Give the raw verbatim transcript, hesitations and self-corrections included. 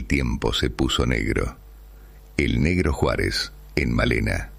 el tiempo se puso negro. El Negro Juárez, en Malena.